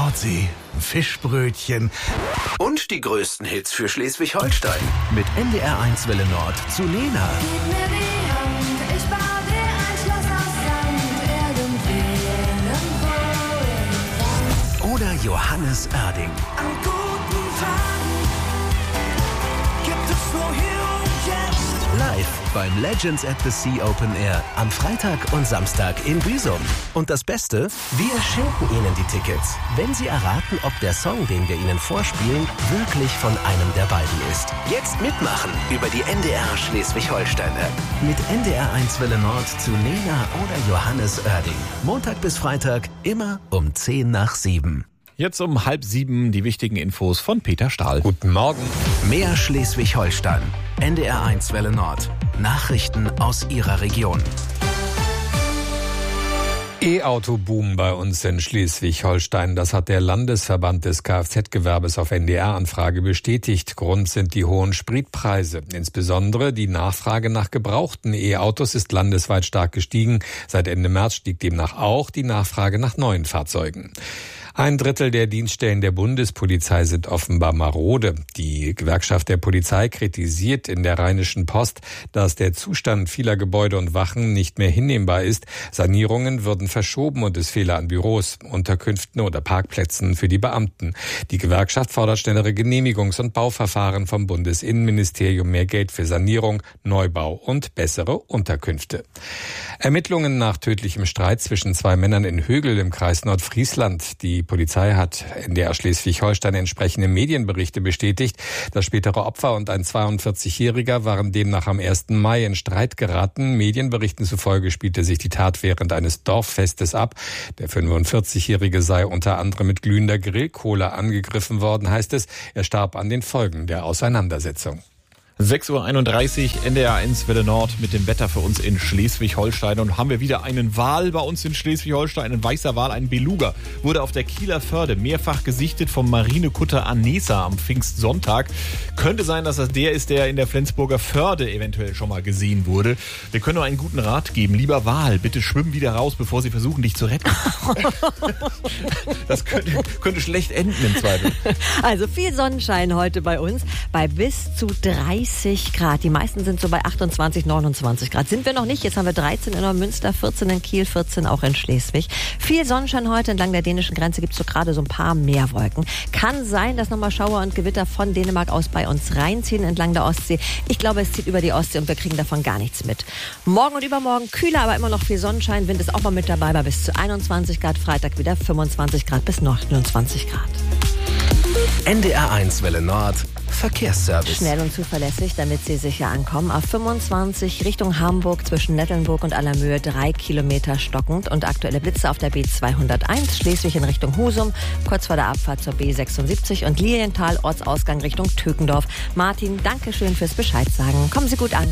Nordsee, Fischbrötchen Und die größten Hits für Schleswig-Holstein. mit NDR1 Welle Nord zu Lena. Gib mir die Hand, ich baue dir ein Schloss aus Sand, irgendwo. Oder Johannes Oerding. An guten Tagen gibt es nur hier und jetzt. Live beim Legends at the Sea Open Air am Freitag und Samstag in Büsum. Und das Beste, wir schenken Ihnen die Tickets, wenn Sie erraten, ob der Song, den wir Ihnen vorspielen, wirklich von einem der beiden ist. Jetzt mitmachen über die NDR Schleswig-Holstein-App. Mit NDR1 Welle Nord zu Lena oder Johannes Oerding. Montag bis Freitag, immer um 6:50. Jetzt um 6:30 die wichtigen Infos von Peter Stahl. Guten Morgen. Mehr Schleswig-Holstein. NDR1 Welle Nord. Nachrichten aus Ihrer Region. E-Auto-Boom bei uns in Schleswig-Holstein. Das hat der Landesverband des Kfz-Gewerbes auf NDR-Anfrage bestätigt. Grund sind die hohen Spritpreise. Insbesondere die Nachfrage nach gebrauchten E-Autos ist landesweit stark gestiegen. Seit Ende März stieg demnach auch die Nachfrage nach neuen Fahrzeugen. 1/3 der Dienststellen der Bundespolizei sind offenbar marode. Die Gewerkschaft der Polizei kritisiert in der Rheinischen Post, dass der Zustand vieler Gebäude und Wachen nicht mehr hinnehmbar ist. Sanierungen würden verschoben und es fehle an Büros, Unterkünften oder Parkplätzen für die Beamten. Die Gewerkschaft fordert schnellere Genehmigungs- und Bauverfahren vom Bundesinnenministerium, mehr Geld für Sanierung, Neubau und bessere Unterkünfte. Ermittlungen nach tödlichem Streit zwischen zwei Männern in Högel im Kreis Nordfriesland. Die Polizei hat NDR Schleswig-Holstein entsprechende Medienberichte bestätigt. Das spätere Opfer und ein 42-Jähriger waren demnach am 1. Mai in Streit geraten. Medienberichten zufolge spielte sich die Tat während eines Dorffestes ab. Der 45-Jährige sei unter anderem mit glühender Grillkohle angegriffen worden, heißt es. Er starb an den Folgen der Auseinandersetzung. 6:31 Uhr, NDR1 Welle Nord mit dem Wetter für uns in Schleswig-Holstein. Und haben wir wieder einen Wal bei uns in Schleswig-Holstein, ein weißer Wal, ein Beluga. Wurde auf der Kieler Förde mehrfach gesichtet vom Marinekutter Anesa am Pfingstsonntag. Könnte sein, dass das der ist, der in der Flensburger Förde eventuell schon mal gesehen wurde. Wir können nur einen guten Rat geben. Lieber Wal, bitte schwimm wieder raus, bevor sie versuchen, dich zu retten. Das könnte schlecht enden im Zweifel. Also viel Sonnenschein heute bei uns, bei bis zu 30 Grad. Die meisten sind so bei 28, 29 Grad. Sind wir noch nicht. Jetzt haben wir 13 in Neumünster, 14 in Kiel, 14 auch in Schleswig. Viel Sonnenschein heute. Entlang der dänischen Grenze gibt es so gerade so ein paar Meerwolken. Kann sein, dass nochmal Schauer und Gewitter von Dänemark aus bei uns reinziehen entlang der Ostsee. Ich glaube, es zieht über die Ostsee und wir kriegen davon gar nichts mit. Morgen und übermorgen kühler, aber immer noch viel Sonnenschein. Wind ist auch mal mit dabei bei bis zu 21 Grad. Freitag wieder 25 Grad bis 29 Grad. NDR1 Welle Nord. Verkehrsservice. Schnell und zuverlässig, damit Sie sicher ankommen. Auf 25 Richtung Hamburg zwischen Nettelnburg und Allermöhe 3 Kilometer stockend und aktuelle Blitze auf der B201 Schleswig in Richtung Husum, kurz vor der Abfahrt zur B76 und Lilienthal Ortsausgang Richtung Tökendorf. Martin, danke schön fürs Bescheid sagen. Kommen Sie gut an.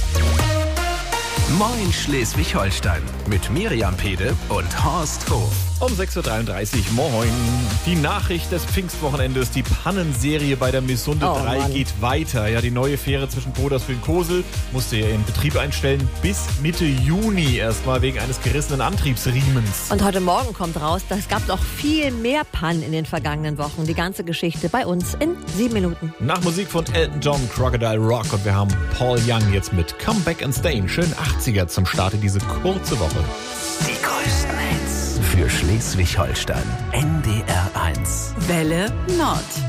Moin Schleswig-Holstein mit Miriam Pede und Horst Hof. Um 6:33 Uhr, moin. Die Nachricht des Pfingstwochenendes, die Pannenserie bei der Missunde 3 Mann. geht weiter. Ja, die neue Fähre zwischen Poderswil und Kosel musste ihren Betrieb einstellen bis Mitte Juni erstmal wegen eines gerissenen Antriebsriemens. Und heute Morgen kommt raus, es gab noch viel mehr Pannen in den vergangenen Wochen. Die ganze Geschichte bei uns in 7 Minuten. Nach Musik von Elton John, Crocodile Rock und wir haben Paul Young jetzt mit Come Back and Stay. Schön 80er zum Start in diese kurze Woche. Die größten Hits für Schleswig-Holstein. NDR1. Welle Nord.